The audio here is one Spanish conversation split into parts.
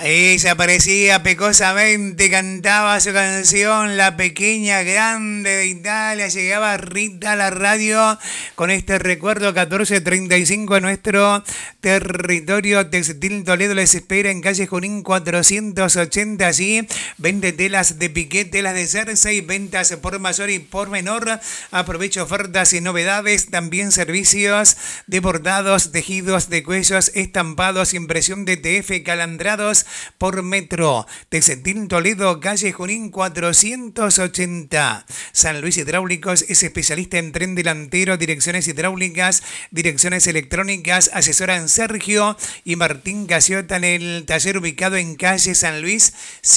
Ella aparecía pecosamente, cantaba su canción La Pequeña Grande de Italia. Llegaba Rita a la radio con este recuerdo 14:35 en nuestro territorio textil. Toledo les espera en calle Junín 480. Allí vende telas de piqué, telas de jersey, ventas por mayor y por menor. Aprovecha ofertas y novedades. También servicios de bordados, tejidos de cuellos, estampados, impresión de TF, calandrados por metro. Textil Toledo, calle Junín 480. San Luis Hidráulicos es especialista en tren delantero, direcciones hidráulicas, direcciones electrónicas. Asesoran Sergio y Martín Casiota en el taller ubicado en calle San Luis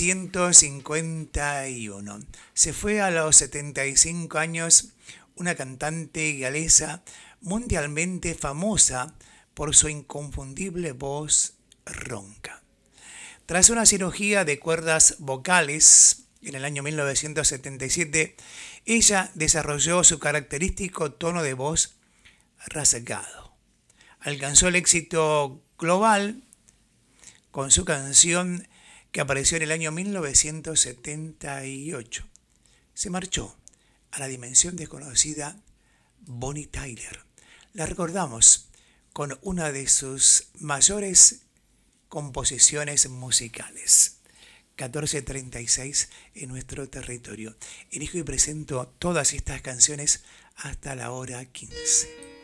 151. Se fue a los 75 años una cantante galesa mundialmente famosa por su inconfundible voz ronca. Tras una cirugía de cuerdas vocales en el año 1977, ella desarrolló su característico tono de voz rasgado. Alcanzó el éxito global con su canción que apareció en el año 1978. Se marchó a la dimensión desconocida Bonnie Tyler. La recordamos con una de sus mayores composiciones musicales. 14:36 en nuestro territorio. Elijo y presento todas estas canciones hasta la hora 15.